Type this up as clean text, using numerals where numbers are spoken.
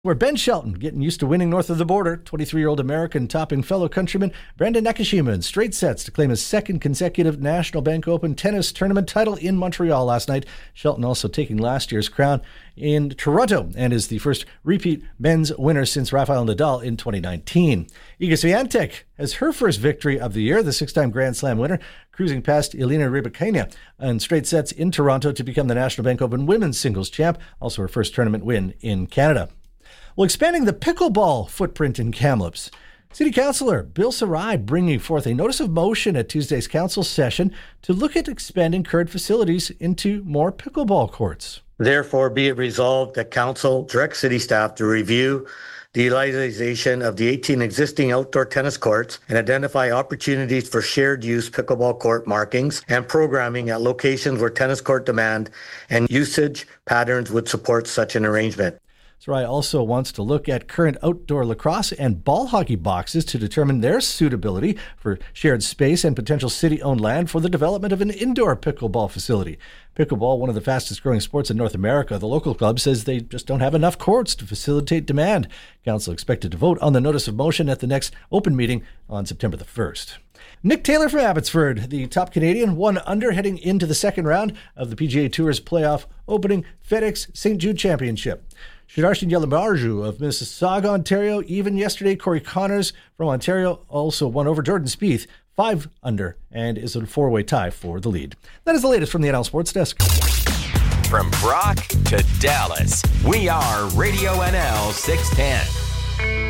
Where Ben Shelton getting used to winning north of the border. 23-year-old American topping fellow countryman Brandon Nakashima in straight sets to claim his second consecutive National Bank Open tennis tournament title in Montreal last night. Shelton also taking last year's crown in Toronto and is the first repeat men's winner since Rafael Nadal in 2019. Iga Swiatek has her first victory of the year, the six-time Grand Slam winner, cruising past Elena Rybakina in straight sets in Toronto to become the National Bank Open women's singles champ, also her first tournament win in Canada. Well, expanding the pickleball footprint in Kamloops. City Councillor Bill Sarai bringing forth a notice of motion at Tuesday's council session to look at expanding current facilities into more pickleball courts. Therefore, be it resolved that council direct city staff to review the utilization of the 18 existing outdoor tennis courts and identify opportunities for shared use pickleball court markings and programming at locations where tennis court demand and usage patterns would support such an arrangement. Sarai also wants to look at current outdoor lacrosse and ball hockey boxes to determine their suitability for shared space and potential city-owned land for the development of an indoor pickleball facility. Pickleball, one of the fastest growing sports in North America, the local club says they just don't have enough courts to facilitate demand. Council expected to vote on the notice of motion at the next open meeting on September the 1st. Nick Taylor from Abbotsford, the top Canadian, 1 under heading into the second round of the PGA Tour's playoff opening FedEx St. Jude Championship. Sudarshan Yalamarju of Mississauga, Ontario, even yesterday, Corey Connors from Ontario also won over Jordan Spieth, 5 under, and is in a 4-way tie for the lead. That is the latest from the NL Sports Desk. From Brock to Dallas, we are Radio NL 610.